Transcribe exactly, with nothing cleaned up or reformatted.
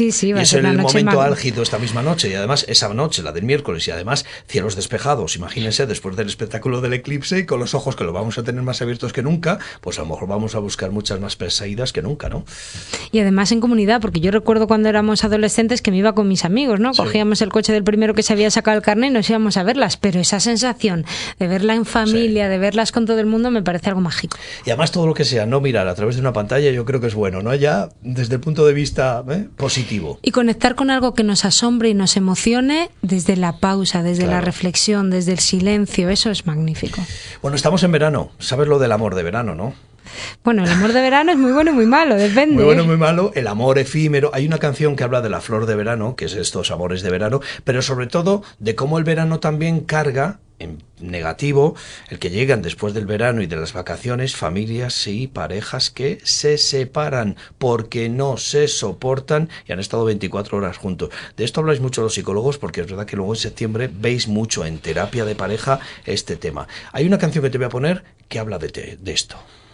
Sí, sí, va y a es ser el una noche momento mag- álgido esta misma noche, y además esa noche, la del miércoles, y además cielos despejados. Imagínense, después del espectáculo del eclipse y con los ojos que lo vamos a tener más abiertos que nunca, pues a lo mejor vamos a buscar muchas más perseguidas que nunca, ¿no? Y además en comunidad, porque yo recuerdo cuando éramos adolescentes que me iba con mis amigos, ¿no? Sí. Cogíamos el coche del primero que se había sacado el carnet y nos íbamos a verlas, pero esa sensación de verla en familia, Sí. de verlas con todo el mundo, me parece algo mágico. Y además todo lo que sea no mirar a través de una pantalla, yo creo que es bueno, ¿no? Ya desde el punto de vista ¿eh? positivo. Y conectar con algo que nos asombre y nos emocione desde la pausa, desde Claro. la reflexión, desde el silencio, eso es magnífico. Bueno, estamos en verano, sabes lo del amor de verano, ¿no? Bueno, el amor de verano es muy bueno y muy malo, depende. Muy bueno, muy malo, el amor efímero. Hay una canción que habla de la flor de verano, que es estos amores de verano, pero sobre todo de cómo el verano también carga en negativo el que llegan después del verano y de las vacaciones familias y parejas que se separan porque no se soportan y han estado veinticuatro horas juntos. De esto habláis mucho los psicólogos porque es verdad que luego en septiembre veis mucho en terapia de pareja este tema. Hay una canción que te voy a poner que habla de, te, de esto.